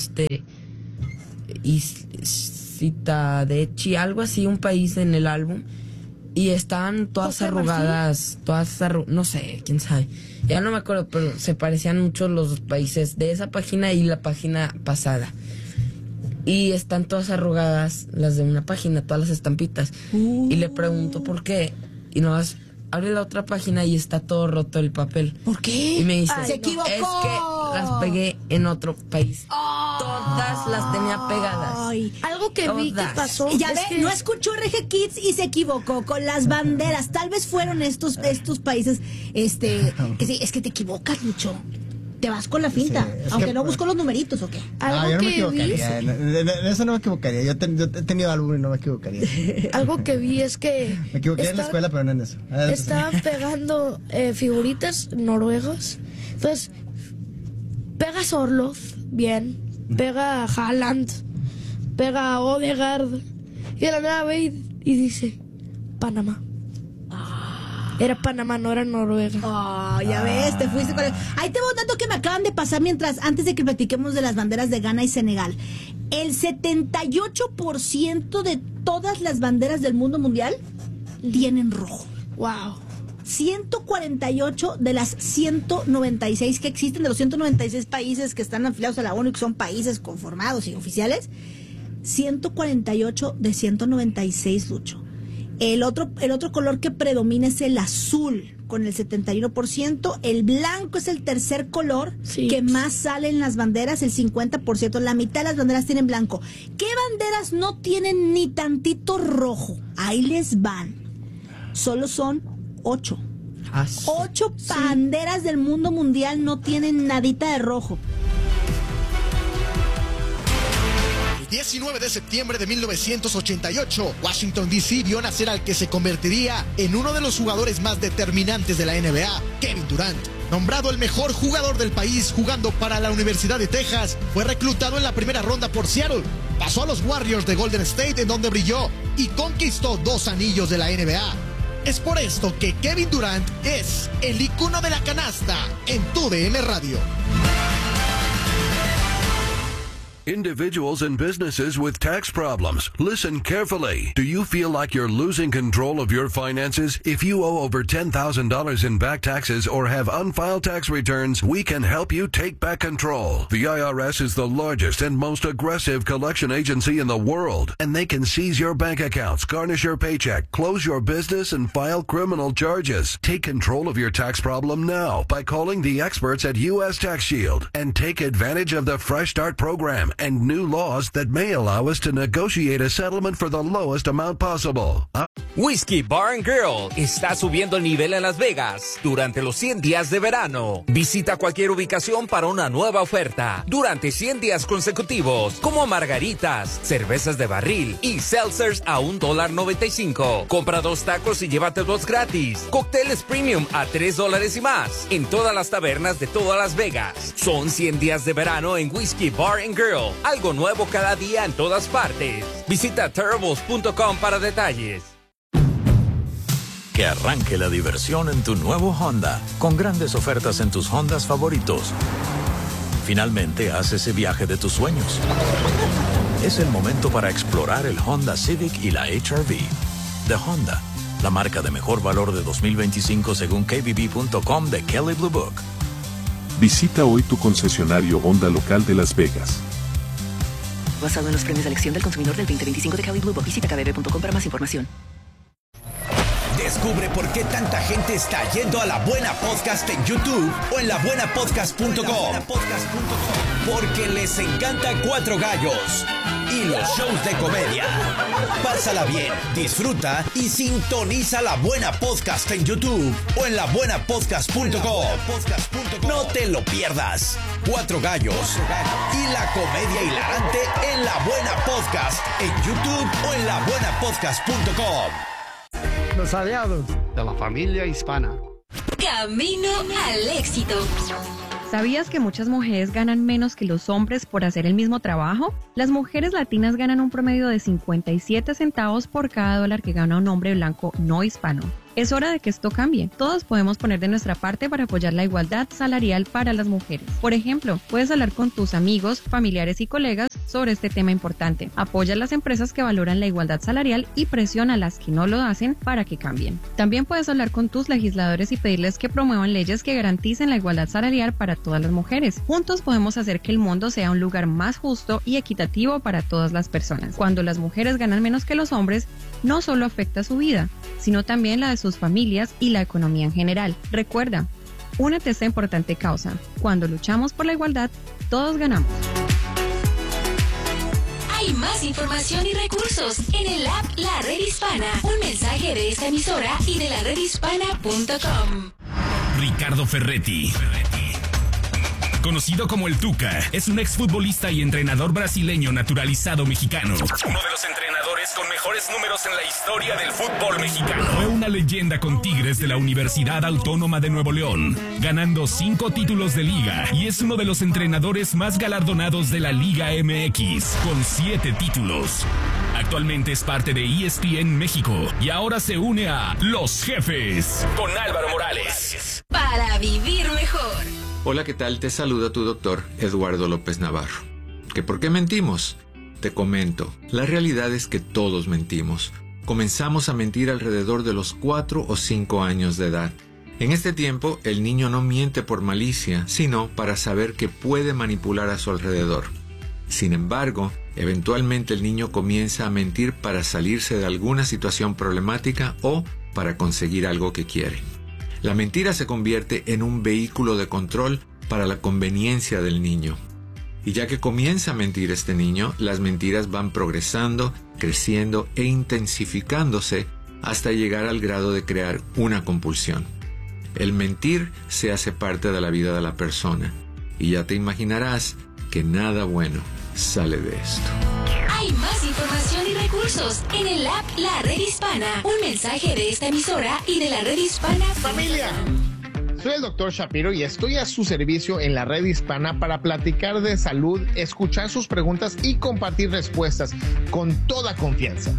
Citadechi, algo así, un país en el álbum, y estaban todas arrugadas, no sé, quién sabe, ya no me acuerdo, pero se parecían mucho los dos países de esa página y la página pasada. Y están todas arrugadas las de una página, todas las estampitas. Y le pregunto por qué, y nomás abre la otra página y está todo roto el papel. ¿Por qué? Y me dice, ¡se equivocó! Es que las pegué en otro país. Todas las tenía pegadas. Algo que vi que pasó. Ya ve, no escuchó RG Kids y se equivocó con las banderas. Tal vez fueron estos países, que sí, es que te equivocas, Lucho. Te vas con la finta, sí, aunque no busco los numeritos, ¿o qué? Yo no me equivocaría. En eso no me equivocaría. Yo he tenido álbum y no me equivocaría. Algo que vi es que... Me equivoqué en la escuela, pero no en eso. Estaban pegando figuritas noruegas. Entonces, pega Sorloth, bien. Pega Haaland. Pega Odegaard. Y de la nada ve y dice, Panamá. Era Panamá, no era Noruega. Oh, ya ves, te fuiste con el... Ahí te voy un dato que me acaban de pasar antes de que platiquemos de las banderas de Ghana y Senegal. El 78% de todas las banderas del mundo mundial tienen rojo. Wow. 148 de las 196 que existen, de los 196 países que están afiliados a la ONU, que son países conformados y oficiales, 148 de 196, Lucho. El otro color que predomina es el azul, con el 71%. El blanco es el tercer color que más sale en las banderas, el 50%. La mitad de las banderas tienen blanco. ¿Qué banderas no tienen ni tantito rojo? Ahí les van. Solo son 8. 8 banderas del mundo mundial no tienen nadita de rojo. 19 de septiembre de 1988, Washington D.C. vio nacer al que se convertiría en uno de los jugadores más determinantes de la NBA, Kevin Durant. Nombrado el mejor jugador del país jugando para la Universidad de Texas, fue reclutado en la primera ronda por Seattle. Pasó a los Warriors de Golden State, en donde brilló y conquistó 2 anillos de la NBA. Es por esto que Kevin Durant es el icono de la canasta en TUDN Radio. Individuals and businesses with tax problems. Listen carefully. Do you feel like you're losing control of your finances? If you owe over $10,000 in back taxes or have unfiled tax returns, we can help you take back control. The IRS is the largest and most aggressive collection agency in the world, and they can seize your bank accounts, garnish your paycheck, close your business, and file criminal charges. Take control of your tax problem now by calling the experts at U.S. Tax Shield and take advantage of the Fresh Start program and new laws that may allow us to negotiate a settlement for the lowest amount possible. Whiskey Bar & Grill está subiendo el nivel en Las Vegas durante los 100 días de verano. Visita cualquier ubicación para una nueva oferta durante 100 días consecutivos, como margaritas, cervezas de barril y seltzers a $1.95. Compra 2 tacos y llévate 2 gratis. Cócteles premium a $3 y más en todas las tabernas de toda Las Vegas. Son 100 días de verano en Whiskey Bar & Grill. Algo nuevo cada día en todas partes. Visita terribles.com para detalles. Que arranque la diversión en tu nuevo Honda, con grandes ofertas en tus Hondas favoritos. Finalmente haz ese viaje de tus sueños. Es el momento para explorar el Honda Civic y la HR-V. De Honda, la marca de mejor valor de 2025 según KBB.com de Kelley Blue Book. Visita hoy tu concesionario Honda local de Las Vegas. Basado en los premios de elección del consumidor del 2025 de Kelley Blue Book. Visita kbb.com para más información. Descubre por qué tanta gente está yendo a La Buena Podcast en YouTube o en labuenapodcast.com. Porque les encanta Cuatro Gallos y los shows de comedia. Pásala bien, disfruta y sintoniza La Buena Podcast en YouTube o en labuenapodcast.com. No te lo pierdas. Cuatro Gallos y la comedia hilarante en La Buena Podcast en YouTube o en labuenapodcast.com. Los aliados de la familia hispana. Camino al éxito. ¿Sabías que muchas mujeres ganan menos que los hombres por hacer el mismo trabajo? Las mujeres latinas ganan un promedio de 57 centavos por cada dólar que gana un hombre blanco no hispano. Es hora de que esto cambie. Todos podemos poner de nuestra parte para apoyar la igualdad salarial para las mujeres. Por ejemplo, puedes hablar con tus amigos, familiares y colegas sobre este tema importante. Apoya a las empresas que valoran la igualdad salarial y presiona a las que no lo hacen para que cambien. También puedes hablar con tus legisladores y pedirles que promuevan leyes que garanticen la igualdad salarial para todas las mujeres. Juntos podemos hacer que el mundo sea un lugar más justo y equitativo para todas las personas. Cuando las mujeres ganan menos que los hombres, no solo afecta su vida, sino también la de sus familias y la economía en general. Recuerda, únete a esta importante causa. Cuando luchamos por la igualdad, todos ganamos. Hay más información y recursos en el app La Red Hispana. Un mensaje de esta emisora y de laredhispana.com. Ricardo Ferretti, conocido como el Tuca, es un exfutbolista y entrenador brasileño naturalizado mexicano. Uno de los entrenadores con mejores números en la historia del fútbol mexicano. Fue una leyenda con Tigres de la Universidad Autónoma de Nuevo León, ganando 5 títulos de liga, y es uno de los entrenadores más galardonados de la Liga MX, con 7 títulos. Actualmente es parte de ESPN México y ahora se une a Los Jefes con Álvaro Morales. Para vivir mejor. Hola, ¿qué tal? Te saluda tu doctor Eduardo López Navarro. ¿Que por qué mentimos? Te comento, la realidad es que todos mentimos. Comenzamos a mentir alrededor de los 4 o 5 años de edad. En este tiempo, el niño no miente por malicia, sino para saber que puede manipular a su alrededor. Sin embargo, eventualmente el niño comienza a mentir para salirse de alguna situación problemática o para conseguir algo que quiere. La mentira se convierte en un vehículo de control para la conveniencia del niño. Y ya que comienza a mentir este niño, las mentiras van progresando, creciendo e intensificándose hasta llegar al grado de crear una compulsión. El mentir se hace parte de la vida de la persona y ya te imaginarás que nada bueno sale de esto. Hay más información y recursos en el app La Red Hispana. Un mensaje de esta emisora y de la Red Hispana. ¡Familia! Soy el Dr. Shapiro y estoy a su servicio en la Red Hispana para platicar de salud, escuchar sus preguntas y compartir respuestas con toda confianza.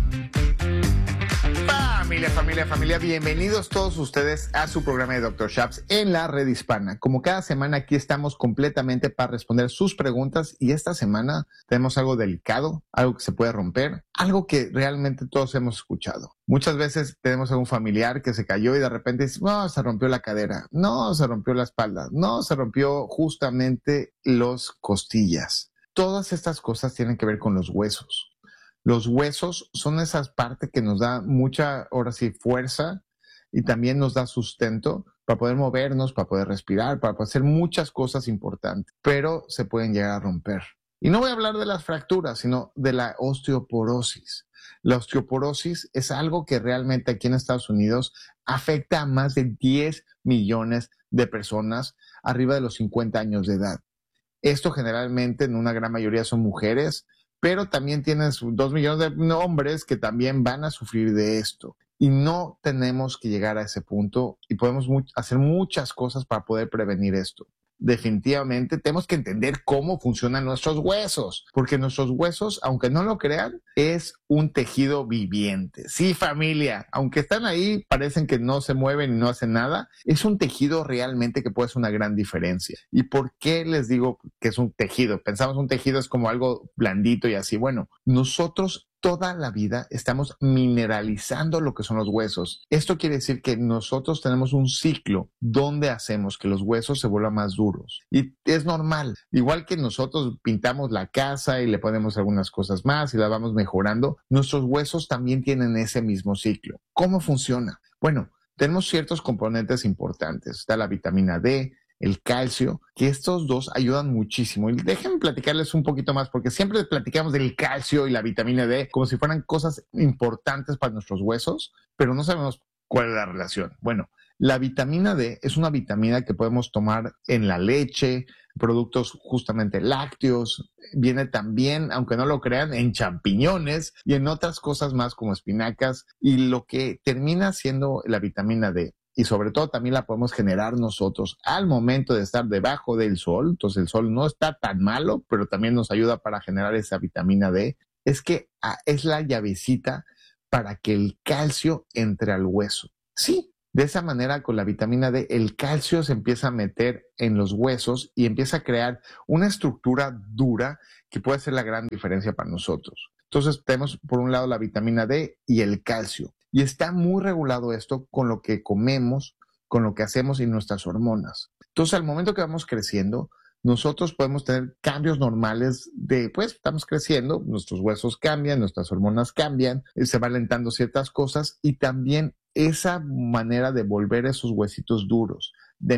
Familia, bienvenidos todos ustedes a su programa de Dr. Shaps en la Red Hispana. Como cada semana aquí estamos completamente para responder sus preguntas y esta semana tenemos algo delicado, algo que se puede romper, algo que realmente todos hemos escuchado. Muchas veces tenemos a un familiar que se cayó y de repente dice, no, se rompió la cadera, no, se rompió la espalda, no, se rompió justamente los costillas. Todas estas cosas tienen que ver con los huesos. Los huesos son esas partes que nos da mucha, ahora sí, fuerza y también nos da sustento para poder movernos, para poder respirar, para poder hacer muchas cosas importantes, pero se pueden llegar a romper. Y no voy a hablar de las fracturas, sino de la osteoporosis. La osteoporosis es algo que realmente aquí en Estados Unidos afecta a más de 10 millones de personas arriba de los 50 años de edad. Esto generalmente en una gran mayoría son mujeres, pero también tienes 2 millones de hombres que también van a sufrir de esto. Y no tenemos que llegar a ese punto y podemos hacer muchas cosas para poder prevenir esto. Definitivamente tenemos que entender cómo funcionan nuestros huesos, porque nuestros huesos, aunque no lo crean, es un tejido viviente. Sí, familia, aunque están ahí, parecen que no se mueven y no hacen nada, es un tejido realmente que puede hacer una gran diferencia. ¿Y por qué les digo que es un tejido? Pensamos un tejido es como algo blandito y así. Bueno, nosotros toda la vida estamos mineralizando lo que son los huesos. Esto quiere decir que nosotros tenemos un ciclo donde hacemos que los huesos se vuelvan más duros. Y es normal. Igual que nosotros pintamos la casa y le ponemos algunas cosas más y la vamos mejorando, nuestros huesos también tienen ese mismo ciclo. ¿Cómo funciona? Bueno, tenemos ciertos componentes importantes. Está la vitamina D, el calcio, que estos dos ayudan muchísimo. Y déjenme platicarles un poquito más, porque siempre platicamos del calcio y la vitamina D como si fueran cosas importantes para nuestros huesos, pero no sabemos cuál es la relación. Bueno, la vitamina D es una vitamina que podemos tomar en la leche, productos justamente lácteos, viene también, aunque no lo crean, en champiñones y en otras cosas más como espinacas. Y lo que termina siendo la vitamina D, y sobre todo también la podemos generar nosotros al momento de estar debajo del sol. Entonces el sol no está tan malo, pero también nos ayuda para generar esa vitamina D. Es que es la llavecita para que el calcio entre al hueso. Sí, de esa manera con la vitamina D el calcio se empieza a meter en los huesos y empieza a crear una estructura dura que puede hacer la gran diferencia para nosotros. Entonces tenemos por un lado la vitamina D y el calcio. Y está muy regulado esto con lo que comemos, con lo que hacemos y nuestras hormonas. Entonces, al momento que vamos creciendo, nosotros podemos tener cambios normales de, pues, estamos creciendo, nuestros huesos cambian, nuestras hormonas cambian, se van alentando ciertas cosas y también esa manera de volver esos huesitos duros, de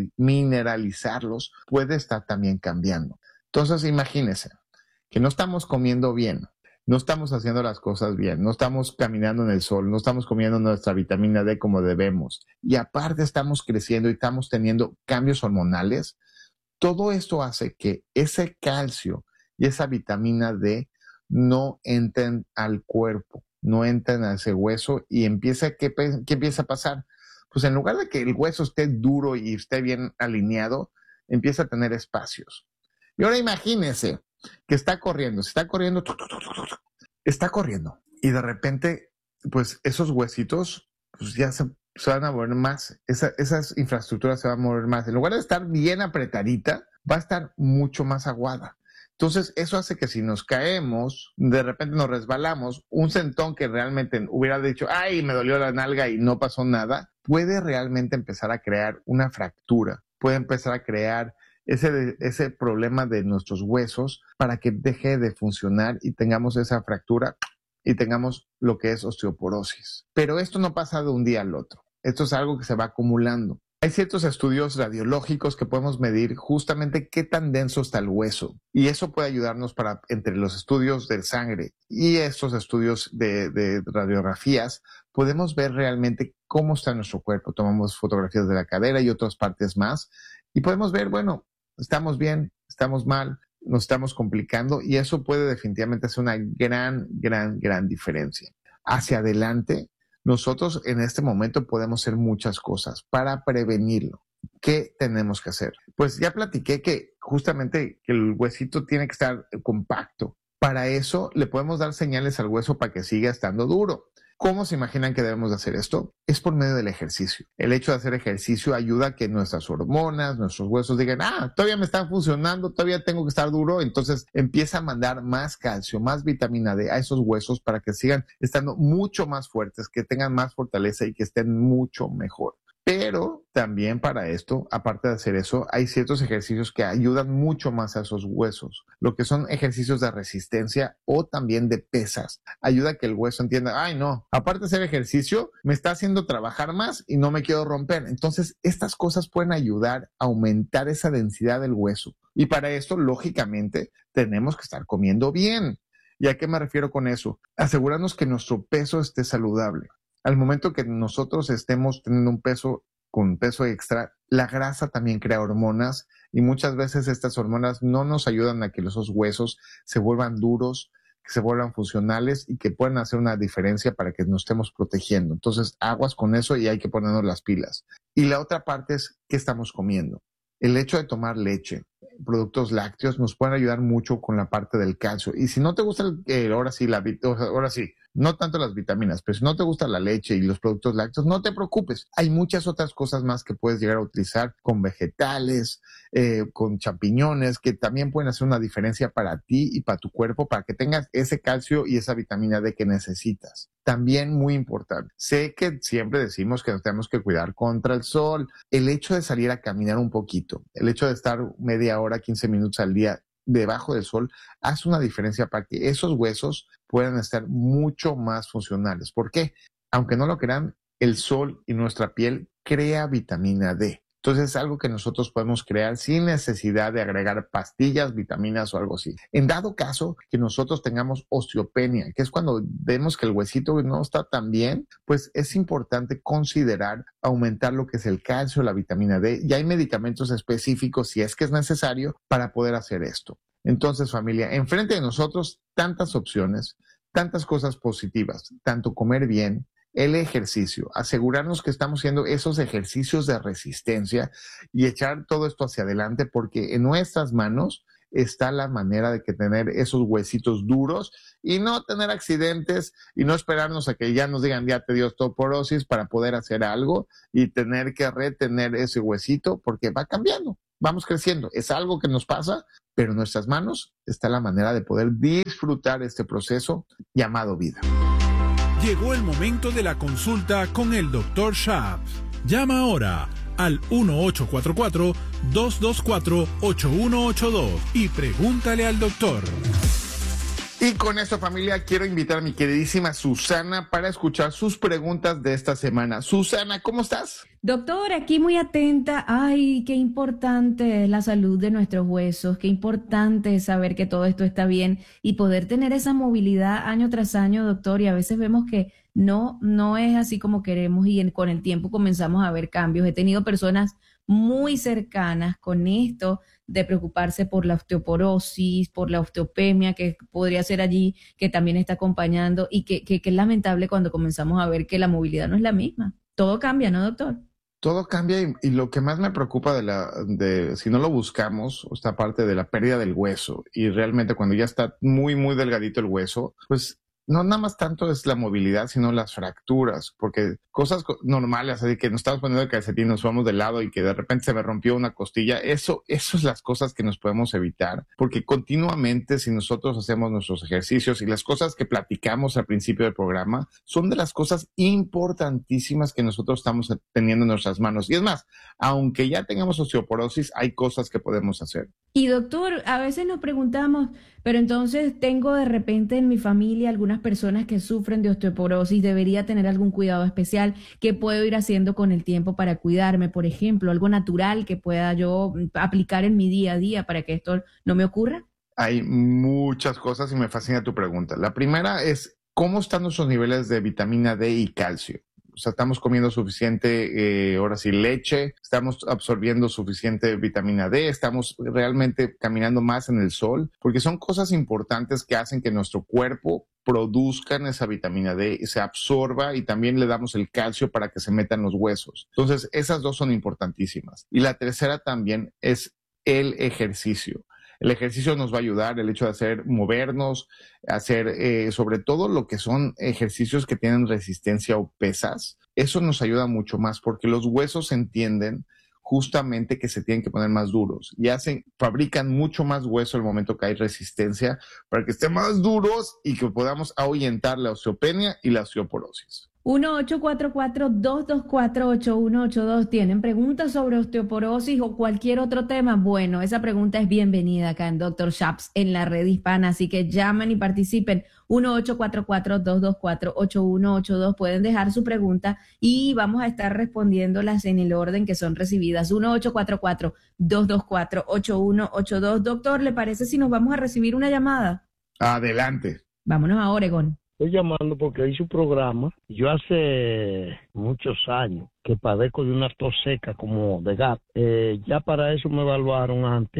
mineralizarlos, puede estar también cambiando. Entonces, imagínense que no estamos comiendo bien. No estamos haciendo las cosas bien, no estamos caminando en el sol, no estamos comiendo nuestra vitamina D como debemos. Y aparte estamos creciendo y estamos teniendo cambios hormonales. Todo esto hace que ese calcio y esa vitamina D no entren al cuerpo, no entren a ese hueso y ¿qué empieza a pasar? Pues en lugar de que el hueso esté duro y esté bien alineado, empieza a tener espacios. Y ahora imagínense que está corriendo, está corriendo y de repente, pues esos huesitos pues ya se van a mover más, esas infraestructuras se van a mover más. En lugar de estar bien apretadita, va a estar mucho más aguada. Entonces, eso hace que si nos caemos, de repente nos resbalamos, un sentón que realmente hubiera dicho, ay, me dolió la nalga y no pasó nada, puede realmente empezar a crear una fractura, puede empezar a crear ese problema de nuestros huesos para que deje de funcionar y tengamos esa fractura y tengamos lo que es osteoporosis. Pero esto no pasa de un día al otro. Esto es algo que se va acumulando. Hay ciertos estudios radiológicos que podemos medir justamente qué tan denso está el hueso y eso puede ayudarnos para entre los estudios de sangre y estos estudios de radiografías podemos ver realmente cómo está nuestro cuerpo. Tomamos fotografías de la cadera y otras partes más y podemos ver, bueno, estamos bien, estamos mal, nos estamos complicando y eso puede definitivamente hacer una gran diferencia. Hacia adelante, nosotros en este momento podemos hacer muchas cosas para prevenirlo. ¿Qué tenemos que hacer? Pues ya platiqué que justamente el huesito tiene que estar compacto. Para eso le podemos dar señales al hueso para que siga estando duro. ¿Cómo se imaginan que debemos de hacer esto? Es por medio del ejercicio. El hecho de hacer ejercicio ayuda a que nuestras hormonas, nuestros huesos digan, todavía me están funcionando, todavía tengo que estar duro. Entonces empieza a mandar más calcio, más vitamina D a esos huesos para que sigan estando mucho más fuertes, que tengan más fortaleza y que estén mucho mejor. Pero también para esto, aparte de hacer eso, hay ciertos ejercicios que ayudan mucho más a esos huesos. Lo que son ejercicios de resistencia o también de pesas. Ayuda a que el hueso entienda, ay no, aparte de hacer ejercicio, me está haciendo trabajar más y no me quiero romper. Entonces, estas cosas pueden ayudar a aumentar esa densidad del hueso. Y para esto, lógicamente, tenemos que estar comiendo bien. ¿Y a qué me refiero con eso? Asegurarnos que nuestro peso esté saludable. Al momento que nosotros estemos teniendo un peso con peso extra, la grasa también crea hormonas y muchas veces estas hormonas no nos ayudan a que esos huesos se vuelvan duros, que se vuelvan funcionales y que puedan hacer una diferencia para que nos estemos protegiendo. Entonces, aguas con eso y hay que ponernos las pilas. Y la otra parte es qué estamos comiendo. El hecho de tomar leche, productos lácteos, nos pueden ayudar mucho con la parte del calcio. Y si no te gusta, ahora sí, no tanto las vitaminas, pero si no te gusta la leche y los productos lácteos, no te preocupes. Hay muchas otras cosas más que puedes llegar a utilizar con vegetales, con champiñones, que también pueden hacer una diferencia para ti y para tu cuerpo, para que tengas ese calcio y esa vitamina D que necesitas. También muy importante. Sé que siempre decimos que nos tenemos que cuidar contra el sol. El hecho de salir a caminar un poquito, el hecho de estar media hora, 15 minutos al día debajo del sol, hace una diferencia para que esos huesos puedan estar mucho más funcionales. ¿Por qué? Aunque no lo crean, el sol y nuestra piel crea vitamina D. Entonces es algo que nosotros podemos crear sin necesidad de agregar pastillas, vitaminas o algo así. En dado caso que nosotros tengamos osteopenia, que es cuando vemos que el huesito no está tan bien, pues es importante considerar aumentar lo que es el calcio, la vitamina D. Y hay medicamentos específicos, si es que es necesario, para poder hacer esto. Entonces, familia, enfrente de nosotros tantas opciones, tantas cosas positivas, tanto comer bien, el ejercicio, asegurarnos que estamos haciendo esos ejercicios de resistencia y echar todo esto hacia adelante porque en nuestras manos está la manera de que tener esos huesitos duros y no tener accidentes y no esperarnos a que ya nos digan ya te dio osteoporosis para poder hacer algo y tener que retener ese huesito porque va cambiando, vamos creciendo, es algo que nos pasa, pero en nuestras manos está la manera de poder disfrutar este proceso llamado vida. Llegó el momento de la consulta con el Dr. Shaps. Llama ahora al 1-844-224-8182 y pregúntale al doctor. Y con esto, familia, quiero invitar a mi queridísima Susana para escuchar sus preguntas de esta semana. Susana, ¿cómo estás? Doctor, aquí muy atenta. Ay, qué importante es la salud de nuestros huesos, qué importante es saber que todo esto está bien y poder tener esa movilidad año tras año, doctor, y a veces vemos que no es así como queremos y con el tiempo comenzamos a ver cambios. He tenido personas muy cercanas con esto de preocuparse por la osteoporosis, por la osteopenia que podría ser allí, que también está acompañando y que es lamentable cuando comenzamos a ver que la movilidad no es la misma. Todo cambia, ¿no, doctor? Todo cambia y lo que más me preocupa de si no lo buscamos, esta parte de la pérdida del hueso y realmente cuando ya está muy, muy delgadito el hueso, pues no nada más tanto es la movilidad, sino las fracturas, porque cosas normales, así que nos estamos poniendo el calcetín, nos vamos de lado y que de repente se me rompió una costilla, eso es las cosas que nos podemos evitar, porque continuamente si nosotros hacemos nuestros ejercicios y las cosas que platicamos al principio del programa, son de las cosas importantísimas que nosotros estamos teniendo en nuestras manos. Y es más, aunque ya tengamos osteoporosis, hay cosas que podemos hacer. Y doctor, a veces nos preguntamos, pero entonces tengo de repente en mi familia algunas personas que sufren de osteoporosis, ¿debería tener algún cuidado especial? ¿Qué puedo ir haciendo con el tiempo para cuidarme? Por ejemplo, algo natural que pueda yo aplicar en mi día a día para que esto no me ocurra. Hay muchas cosas y me fascina tu pregunta. La primera es, ¿cómo están nuestros niveles de vitamina D y calcio? O sea, estamos comiendo suficiente, ahora sí, leche, estamos absorbiendo suficiente vitamina D, estamos realmente caminando más en el sol, porque son cosas importantes que hacen que nuestro cuerpo produzcan esa vitamina D, se absorba y también le damos el calcio para que se meta en los huesos. Entonces, esas dos son importantísimas. Y la tercera también es el ejercicio. El ejercicio nos va a ayudar, el hecho de movernos, hacer sobre todo lo que son ejercicios que tienen resistencia o pesas. Eso nos ayuda mucho más porque los huesos entienden justamente que se tienen que poner más duros y fabrican mucho más hueso al momento que hay resistencia para que estén más duros y que podamos ahuyentar la osteopenia y la osteoporosis. 1-844-224-8182. ¿Tienen preguntas sobre osteoporosis o cualquier otro tema? Bueno, esa pregunta es bienvenida acá en Dr. Shaps en la red hispana, así que llamen y participen. 1-844-224-8182. Pueden dejar su pregunta y vamos a estar respondiéndolas en el orden que son recibidas. 1-844-224-8182. Doctor, ¿le parece si nos vamos a recibir una llamada? Adelante. Vámonos a Oregón. Estoy llamando porque hice un programa. Yo hace muchos años que padezco de una tos seca como de gato. Ya para eso me evaluaron antes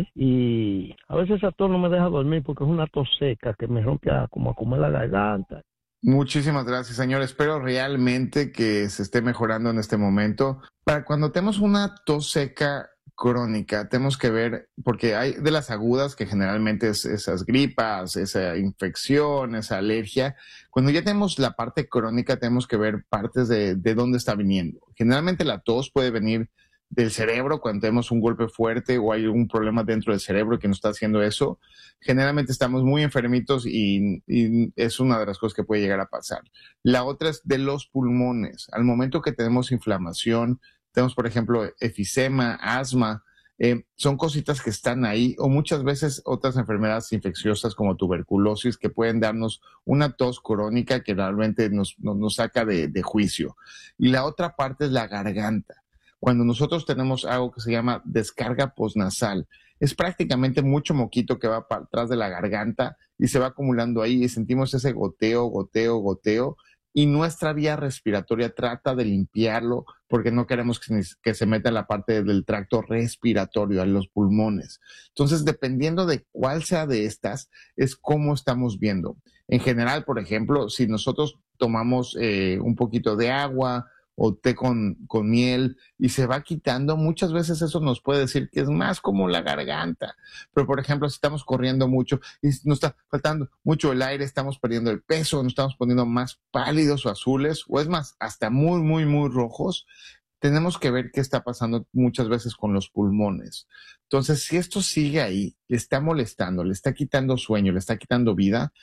y a veces esa tos no me deja dormir porque es una tos seca que me rompe como a comer la garganta. Muchísimas gracias, señor. Espero realmente que se esté mejorando en este momento. Para cuando tenemos una tos seca crónica, tenemos que ver, porque hay de las agudas que generalmente es esas gripas, esa infección, esa alergia. Cuando ya tenemos la parte crónica, tenemos que ver partes de dónde está viniendo. Generalmente la tos puede venir del cerebro cuando tenemos un golpe fuerte o hay algún problema dentro del cerebro que nos está haciendo eso. Generalmente estamos muy enfermitos y es una de las cosas que puede llegar a pasar. La otra es de los pulmones. Al momento que tenemos inflamación, tenemos, por ejemplo, efisema, asma, son cositas que están ahí, o muchas veces otras enfermedades infecciosas como tuberculosis que pueden darnos una tos crónica que realmente nos saca de juicio. Y la otra parte es la garganta. Cuando nosotros tenemos algo que se llama descarga postnasal, es prácticamente mucho moquito que va para atrás de la garganta y se va acumulando ahí y sentimos ese goteo, goteo, goteo. Y nuestra vía respiratoria trata de limpiarlo porque no queremos que se meta en la parte del tracto respiratorio, en los pulmones. Entonces, dependiendo de cuál sea de estas, es cómo estamos viendo. En general, por ejemplo, si nosotros tomamos un poquito de agua o té con miel y se va quitando, muchas veces eso nos puede decir que es más como la garganta. Pero, por ejemplo, si estamos corriendo mucho y nos está faltando mucho el aire, estamos perdiendo el peso, nos estamos poniendo más pálidos o azules, o es más, hasta muy, muy, muy rojos, tenemos que ver qué está pasando muchas veces con los pulmones. Entonces, si esto sigue ahí, le está molestando, le está quitando sueño, le está quitando vida,